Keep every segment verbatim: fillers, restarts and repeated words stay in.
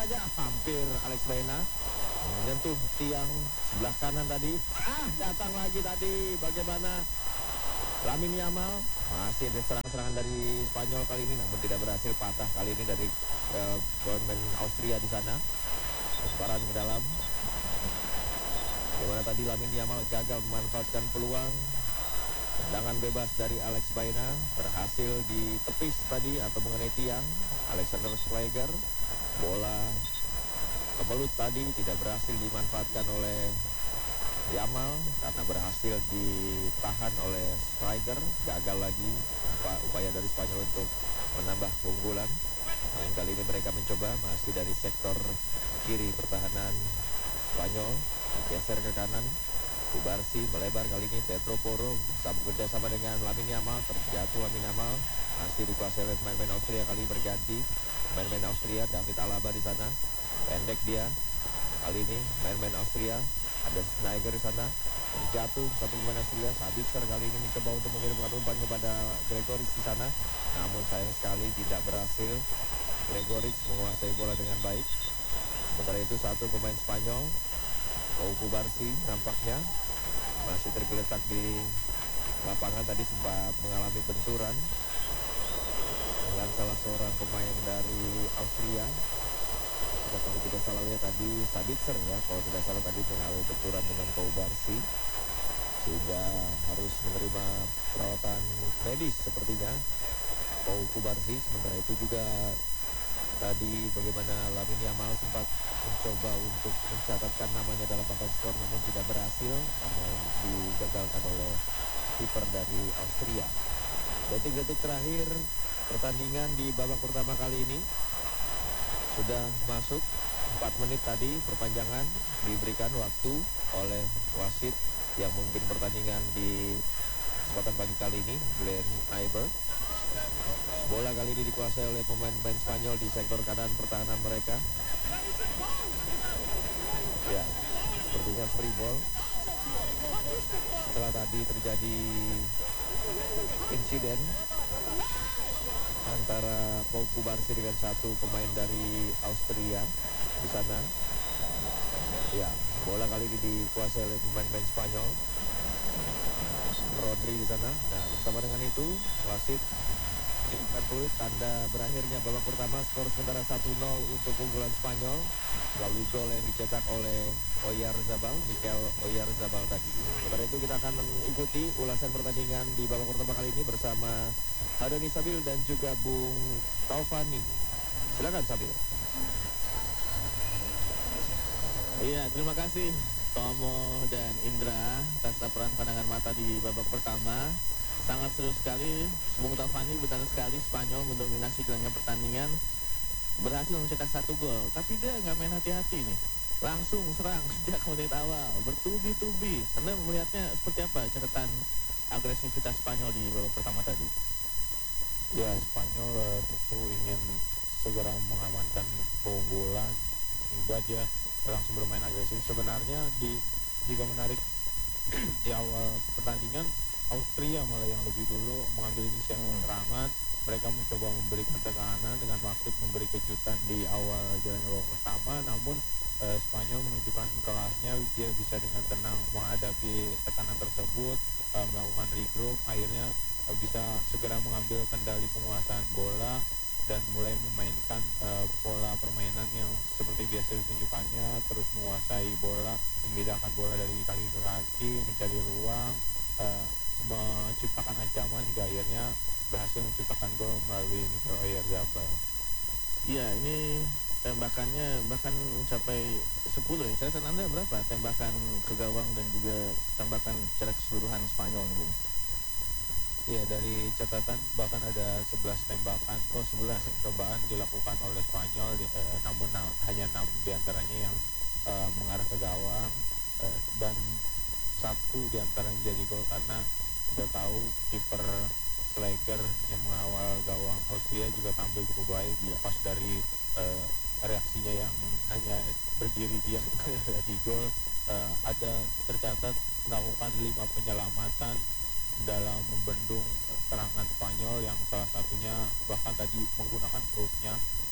saja, hampir Alex Baena menyentuh tiang sebelah kanan tadi. Ah, datang lagi tadi. Bagaimana Lamine Yamal? Masih ada serang-serangan dari Spanyol kali ini, namun tidak berhasil. Patah kali ini dari uh, pemain Austria di sana. Lemparan ke dalam. Bagaimana tadi Lamine Yamal gagal memanfaatkan peluang. Tendangan bebas dari Alex Baena berhasil ditepis tadi atau mengenai tiang. Alexander Schleicher, bola kebelut tadi tidak berhasil dimanfaatkan oleh Yamal karena berhasil ditahan oleh Schleicher. Gagal lagi upaya dari Spanyol untuk menambah keunggulan. Namun kali ini mereka mencoba masih dari sektor kiri pertahanan Spanyol, geser ke kanan. Kubarsi melebar kali ini. Pedro Porro bekerja sama dengan Lamine Yamal. Terjatuh Lamine Yamal, masih dikuasai oleh pemain-pemain Austria. Kali berganti pemain-pemain Austria. David Alaba di sana, pendek dia. Kali ini pemain-pemain Austria. Ada Sneijder di sana. Terjatuh satu pemain Austria. Sabitzer kali ini mencoba untuk mengirimkan umpan kepada Gregoritsch di sana. Namun sayang sekali tidak berhasil. Gregoritsch menguasai bola dengan baik. Sementara itu satu pemain Spanyol, Pau Kubarsi, nampaknya masih tergeletak di lapangan. Tadi sempat mengalami benturan dengan salah seorang pemain dari Austria. Jika kami tidak salah lihat tadi Sabitzer ya, kalau tidak salah tadi mengalami benturan dengan Kubarsi, sehingga harus menerima perawatan medis sepertinya Pau Kubarsi. Sementara itu juga tadi bagaimana Lamine Yamal sempat mencoba untuk mencatatkan namanya dalam papan skor, namun tidak berhasil karena digagalkan oleh kiper dari Austria. Detik-detik terakhir pertandingan di babak pertama kali ini sudah masuk empat menit tadi perpanjangan, diberikan waktu oleh wasit yang memimpin pertandingan di kesempatan pagi kali ini, Glenn Nyberg. Bola kali ini dikuasai oleh pemain-pemain Spanyol di sektor kanan pertahanan mereka. Ya, sepertinya free ball. Setelah tadi terjadi insiden antara Pau Kubarsi dengan satu pemain dari Austria di sana. Ya, bola kali ini dikuasai oleh pemain-pemain Spanyol. Rodri di sana. Nah, bersama dengan itu wasit menyebut tanda berakhirnya babak pertama, skor sementara satu nol untuk keunggulan Spanyol melalui gol yang dicetak oleh Oyarzabal, Mikel Oyarzabal tadi. Sementara itu kita akan mengikuti ulasan pertandingan di babak pertama kali ini bersama Hadani Sabil dan juga Bung Taufani. Silakan Sabil. Iya, terima kasih Tomo dan Indra atas laporan pandangan mata di babak pertama. Sangat seru sekali. Bung Taufani, benar sekali Spanyol mendominasi jalannya pertandingan, berhasil mencetak satu gol. Tapi dia nggak main hati-hati nih, langsung serang sejak menit awal, bertubi-tubi. Anda melihatnya seperti apa catatan agresivitas Spanyol di babak pertama tadi? Ya, Spanyol uh, tentu ingin segera mengamankan keunggulan hingga dia langsung bermain agresif. Sebenarnya di jika menarik di awal pertandingan, Austria malah yang lebih dulu mengambil inisiatif serangan. Mereka mencoba memberikan tekanan dengan maksud memberi kejutan di awal jalannya babak pertama. Namun eh, Spanyol menunjukkan kelasnya, dia bisa dengan tenang menghadapi tekanan tersebut, eh, melakukan regroup, akhirnya eh, bisa segera mengambil kendali penguasaan bola dan mulai memainkan eh, pola permainan yang seperti biasa ditunjukkannya, terus menguasai bola, memindahkan bola dari kaki ke kaki, mencari ruang, eh, menciptakan ancaman hingga akhirnya berhasil menciptakan gol melalui Mikel Oyarzabal. Iya, ini tembakannya bahkan mencapai sepuluh. Catatan Anda berapa tembakan ke gawang dan juga tembakan secara keseluruhan Spanyol nih, Bung? Iya, dari catatan bahkan ada sebelas tembakan. Oh, sebelas cobaan dilakukan oleh Spanyol, eh, namun na hanya enam diantaranya yang eh, mengarah ke gawang, eh, dan satu diantaranya jadi gol karena kita tahu kiper Schleicher yang mengawal gawang Austria juga tampil cukup baik, lepas dari uh, reaksinya yang hanya berdiri diam di gol. Uh, ada tercatat melakukan lima penyelamatan dalam membendung serangan Spanyol, yang salah satunya bahkan tadi menggunakan perutnya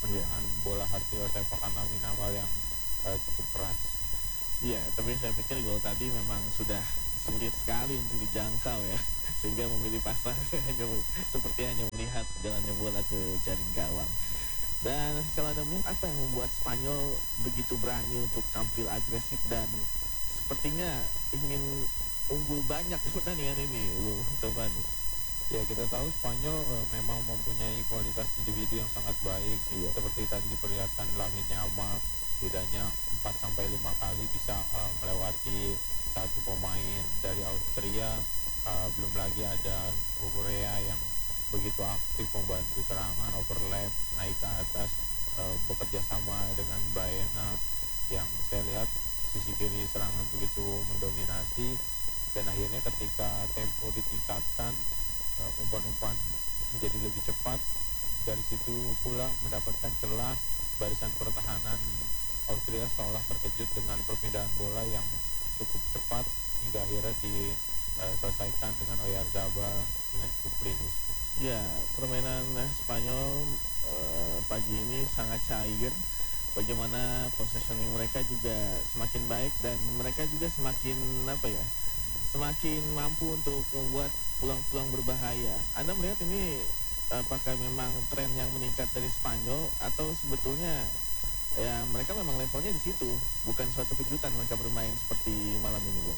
menahan bola hasil sepakan Lamine Yamal yang uh, cukup keras. Iya, tapi saya pikir gol tadi memang sudah sulit sekali untuk dijangkau ya, sehingga memilih pasang hanya seperti hanya melihat jalannya bola ke jaring gawang. Dan kalau Anda melihat apa yang membuat Spanyol begitu berani untuk tampil agresif dan sepertinya ingin unggul banyak di pertandingan ini, Bung Tovani? Ya, kita tahu Spanyol uh, memang mempunyai kualitas individu yang sangat baik. Iya. Seperti tadi diperlihatkan Lamine Yamal setidaknya empat sampai lima kali bisa uh, melewati satu pemain dari Austria. Uh, belum lagi ada Korea yang begitu aktif membantu serangan, overlap, naik ke atas, uh, bekerja sama dengan Baena yang saya lihat sisi kiri serangan begitu mendominasi. Dan akhirnya ketika tempo ditingkatkan, uh, umpan-umpan menjadi lebih cepat. Dari situ pula mendapatkan celah, barisan pertahanan Austria seolah terkejut dengan perpindahan bola yang cukup cepat hingga akhirnya diselesaikan dengan Oyarzabal dengan cukup klinis. Ya, permainan Spanyol uh, pagi ini sangat cair. Bagaimana positioning mereka juga semakin baik dan mereka juga semakin apa ya? Semakin mampu untuk membuat peluang-peluang berbahaya. Anda melihat ini apakah memang tren yang meningkat dari Spanyol atau sebetulnya ya mereka memang levelnya di situ, bukan suatu kejutan mereka bermain seperti malam ini, Bung?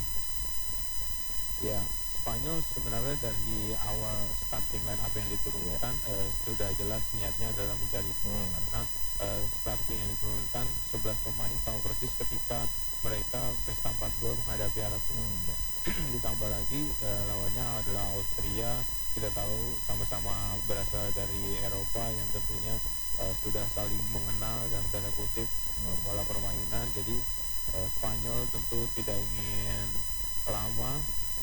Ya, Spanyol sebenarnya dari awal starting line up yang diturunkan ya. uh, sudah jelas niatnya adalah mencari gol hmm. karena uh, starting yang diturunkan sebelas pemain sama persis ketika mereka pesta empat gol menghadapi Arab Saudi. Hmm. Ditambah lagi uh, lawannya adalah Austria. Kita tahu sama-sama berasal dari Eropa yang tentunya uh, sudah saling mengenal dalam tanda kutip uh, pola permainan. Jadi uh, Spanyol tentu tidak ingin lama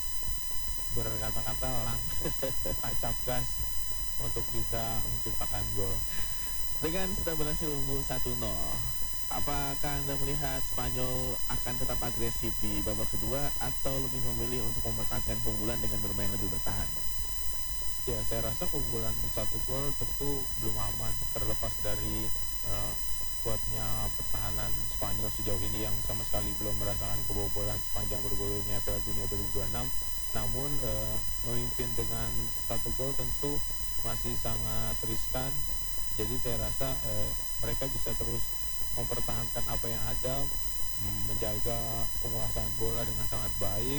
berkata-kata, langsung tancap gas untuk bisa menciptakan gol. Dengan sudah berhasil unggul satu nol, apakah Anda melihat Spanyol akan tetap agresif di babak kedua atau lebih memilih untuk mempertahankan keunggulan dengan bermain lebih bertahan? Ya, saya rasa keunggulan satu gol tentu belum aman, terlepas dari uh, kuatnya pertahanan Spanyol sejauh ini yang sama sekali belum merasakan kebobolan sepanjang bergulirnya Piala Dunia dua ribu dua puluh enam. Namun uh, memimpin dengan satu gol tentu masih sangat riskan. Jadi saya rasa uh, mereka bisa terus mempertahankan apa yang ada, menjaga penguasaan bola dengan sangat baik,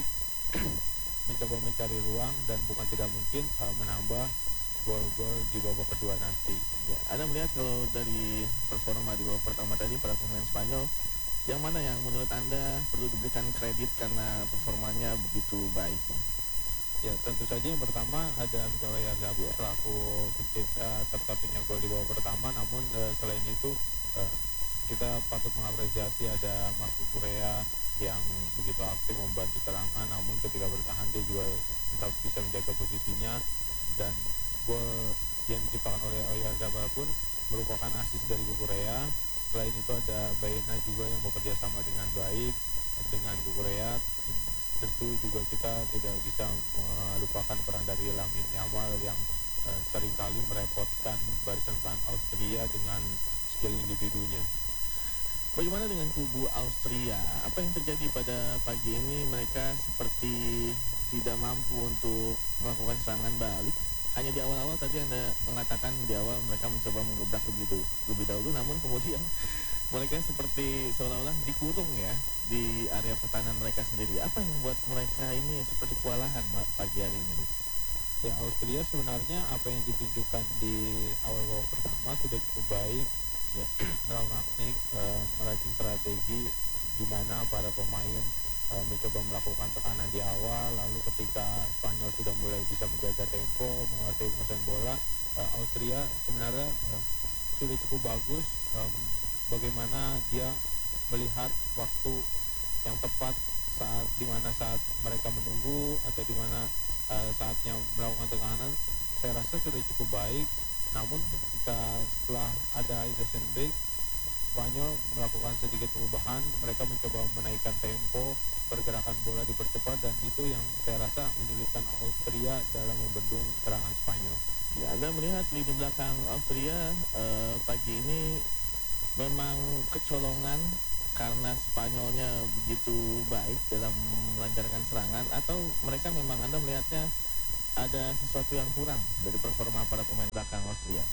mencoba mencari ruang dan bukan tidak mungkin uh, menambah gol-gol di babak kedua nanti. Ya, Anda melihat kalau dari performa di babak pertama tadi para pemain Spanyol, yang mana yang menurut Anda perlu diberikan kredit karena performanya begitu baik? Ya, tentu saja yang pertama ada Mikel Oyarzabal ya, selaku pencipta satu-satunya gol di babak pertama. Namun uh, selain itu uh, kita patut mengapresiasi ada Marco Korea yang begitu aktif membantu serangan, namun ketika bertahan dia juga tetap bisa menjaga posisinya. Dan gol yang diciptakan oleh Oyarzabal pun merupakan asis dari Korea. Selain itu ada Baena juga yang bekerja sama dengan baik dengan Korea. Tentu juga kita tidak bisa melupakan peran dari Lamine Yamal yang uh, seringkali merepotkan barisan pertahanan Austria dengan skill individunya. Bagaimana dengan kubu Austria? Apa yang terjadi pada pagi ini? Mereka seperti tidak mampu untuk melakukan serangan balik. Hanya di awal-awal tadi Anda mengatakan di awal mereka mencoba menggebrak begitu lebih dahulu, namun kemudian mereka seperti seolah-olah dikurung ya di area pertahanan mereka sendiri. Apa yang membuat mereka ini seperti kewalahan pagi hari ini? Ya, Austria sebenarnya apa yang ditunjukkan di awal babak pertama sudah cukup baik. Ya, Ralf Rangnick uh, meracik strategi di mana para pemain uh, mencoba melakukan tekanan di awal, lalu ketika Spanyol sudah mulai bisa menjaga tempo, menguasai penguasaan bola, uh, Austria sebenarnya uh, sudah cukup bagus. Um, bagaimana dia melihat waktu yang tepat saat dimana saat mereka menunggu atau dimana uh, saatnya melakukan tekanan, saya rasa sudah cukup baik. Namun ketika setelah ada hydration break, Spanyol melakukan sedikit perubahan. Mereka mencoba menaikkan tempo, pergerakan bola dipercepat, dan itu yang saya rasa menyulitkan Austria dalam membendung serangan Spanyol. Ya, Anda melihat lini belakang Austria eh, pagi ini memang kecolongan karena Spanyolnya begitu baik dalam melancarkan serangan, atau mereka memang Anda melihatnya ada sesuatu yang kurang dari performa para pemain belakang Austria?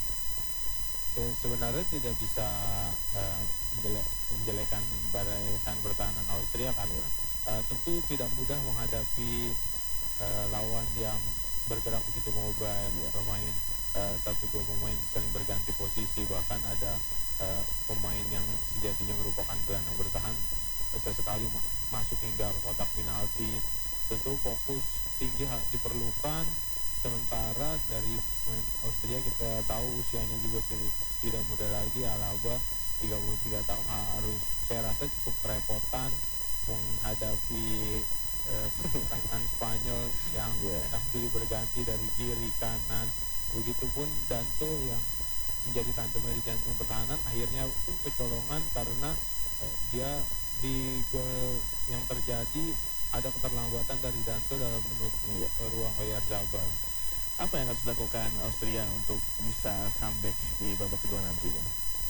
Ya, sebenarnya tidak bisa uh, menjelek, menjelekan barisan pertahanan Austria karena uh, tentu tidak mudah menghadapi uh, lawan yang bergerak begitu mobile, ya. Pemain uh, satu dua pemain saling berganti posisi, bahkan ada uh, pemain yang sejatinya merupakan gelandang bertahan sesekali ma- masuk hingga kotak penalti. Tentu fokus tinggi diperlukan. Sementara dari pemain Austria kita tahu usianya juga tidak muda lagi. Alaba tiga puluh tiga tahun harus, saya rasa cukup kerepotan menghadapi eh, serangan Spanyol yang yeah. tampil berganti dari kiri kanan. Begitupun Danto yang menjadi tandemnya di jantung pertahanan, akhirnya pun kecolongan karena eh, dia di gol yang terjadi ada keterlambatan dari Danto dalam menutup yeah. ruang Oyarzabal. Apa yang harus dilakukan Austria untuk bisa comeback di babak kedua nanti, Bung?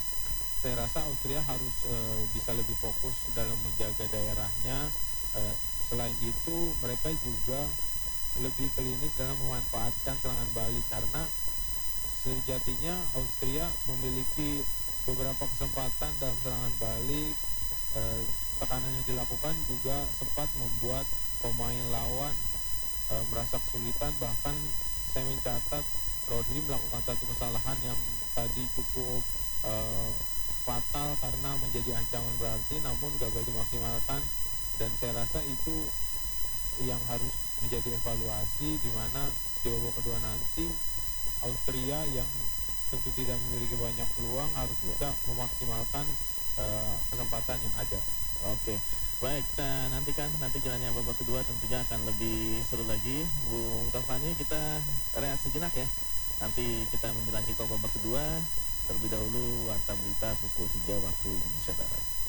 Saya rasa Austria harus uh, bisa lebih fokus dalam menjaga daerahnya. Uh, selain itu mereka juga lebih klinis dalam memanfaatkan serangan balik, karena sejatinya Austria memiliki beberapa kesempatan dalam serangan balik. Uh, tekanan yang dilakukan juga sempat membuat pemain lawan uh, merasa kesulitan. Bahkan saya mencatat Rodri melakukan satu kesalahan yang tadi cukup uh, fatal karena menjadi ancaman berarti, namun gagal dimaksimalkan. Dan saya rasa itu yang harus menjadi evaluasi, di mana di babak kedua nanti Austria yang tentu tidak memiliki banyak peluang harus bisa memaksimalkan uh, kesempatan yang ada. Oke, baik, kita nantikan nanti jalannya babak kedua tentunya akan lebih seru lagi. Bung Taufani, kita rehat sejenak ya. Nanti kita menjelang kick off babak kedua. Terlebih dahulu warta berita pukul tiga waktu Indonesia Barat.